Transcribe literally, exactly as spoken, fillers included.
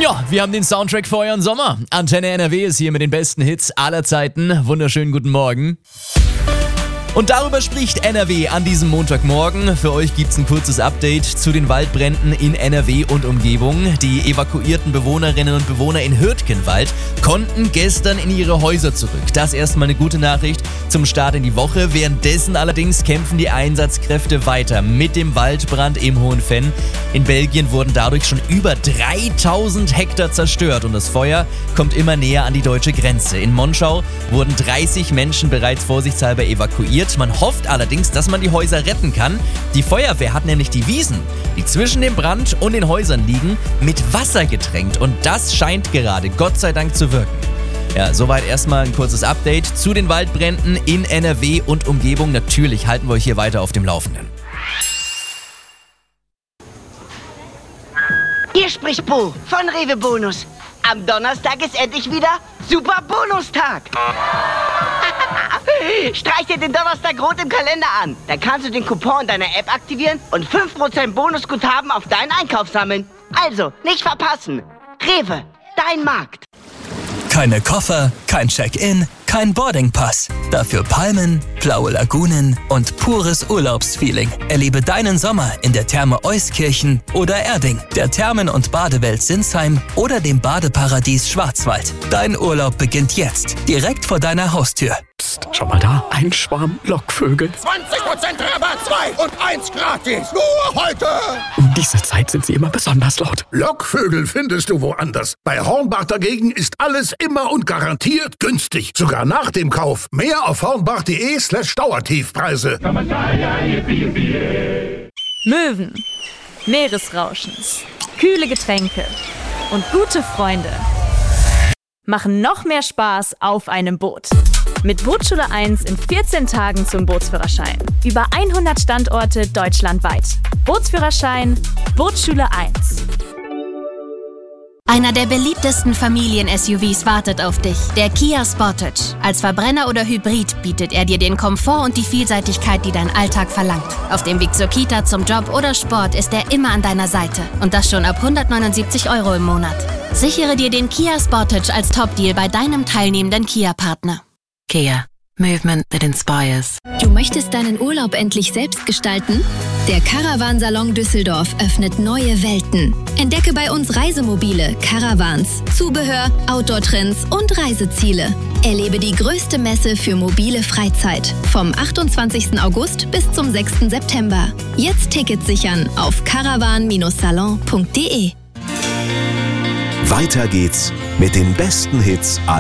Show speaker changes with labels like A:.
A: Ja, wir haben den Soundtrack für euren Sommer. Antenne N R W ist hier mit den besten Hits aller Zeiten. Wunderschönen guten Morgen. Und darüber spricht N R W an diesem Montagmorgen. Für euch gibt's ein kurzes Update zu den Waldbränden in N R W und Umgebung. Die evakuierten Bewohnerinnen und Bewohner in Hürtgenwald konnten gestern in ihre Häuser zurück. Das erstmal eine gute Nachricht zum Start in die Woche. Währenddessen allerdings kämpfen die Einsatzkräfte weiter mit dem Waldbrand im Hohenfenn. In Belgien wurden dadurch schon über dreitausend Hektar zerstört und das Feuer kommt immer näher an die deutsche Grenze. In Monschau wurden dreißig Menschen bereits vorsichtshalber evakuiert. Man hofft allerdings, dass man die Häuser retten kann. Die Feuerwehr hat nämlich die Wiesen, die zwischen dem Brand und den Häusern liegen, mit Wasser getränkt. Und das scheint gerade, Gott sei Dank, zu wirken. Ja, soweit erstmal ein kurzes Update zu den Waldbränden in N R W und Umgebung. Natürlich halten wir euch hier weiter auf dem Laufenden.
B: Hier spricht Bo von Rewe Bonus. Am Donnerstag ist endlich wieder Super Bonustag. Streich dir den Donnerstag rot im Kalender an. Dann kannst du den Coupon in deiner App aktivieren und fünf Prozent Bonusguthaben auf deinen Einkauf sammeln. Also, nicht verpassen. Rewe, dein Markt.
C: Keine Koffer, kein Check-in, kein Boardingpass. Dafür Palmen, blaue Lagunen und pures Urlaubsfeeling. Erlebe deinen Sommer in der Therme Euskirchen oder Erding, der Thermen- und Badewelt Sinsheim oder dem Badeparadies Schwarzwald. Dein Urlaub beginnt jetzt, direkt vor deiner Haustür.
D: Psst, schau mal da, ein Schwarm Lockvögel.
E: zwanzig Prozent Rabatt, zwei und eins gratis. Nur heute.
D: Um diese Zeit sind sie immer besonders laut.
E: Lockvögel findest du woanders. Bei Hornbach dagegen ist alles immer und garantiert günstig. Sogar nach dem Kauf. Mehr auf hornbach.de slash Dauertiefpreise.
F: Möwen, Meeresrauschens, kühle Getränke und gute Freunde machen noch mehr Spaß auf einem Boot. Mit Bootsschule eins in vierzehn Tagen zum Bootsführerschein. Über hundert Standorte deutschlandweit. Bootsführerschein, Bootsschule eins.
G: Einer der beliebtesten Familien-S U Vs wartet auf dich, der Kia Sportage. Als Verbrenner oder Hybrid bietet er dir den Komfort und die Vielseitigkeit, die dein Alltag verlangt. Auf dem Weg zur Kita, zum Job oder Sport ist er immer an deiner Seite. Und das schon ab hundertneunundsiebzig Euro im Monat. Sichere dir den Kia Sportage als Top-Deal bei deinem teilnehmenden Kia-Partner.
H: Kia. Movement that inspires.
I: Du möchtest deinen Urlaub endlich selbst gestalten? Der Caravansalon Düsseldorf öffnet neue Welten. Entdecke bei uns Reisemobile, Caravans, Zubehör, Outdoor-Trends und Reiseziele. Erlebe die größte Messe für mobile Freizeit vom achtundzwanzigsten August bis zum sechsten September. Jetzt Tickets sichern auf caravan salon punkt de.
J: Weiter geht's mit den besten Hits aller